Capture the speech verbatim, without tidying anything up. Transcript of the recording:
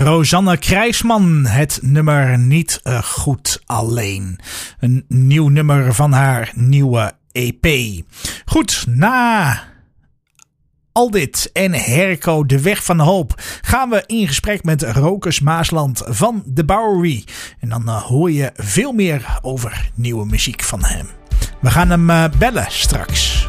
Rosanne Krijsman, het nummer Niet uh, Goed Alleen. Een nieuw nummer van haar nieuwe E P. Goed, na al dit en Herco de Weg van de Hoop gaan we in gesprek met Rokus Maasland van The Bowery. En dan uh, hoor je veel meer over nieuwe muziek van hem. We gaan hem uh, bellen straks.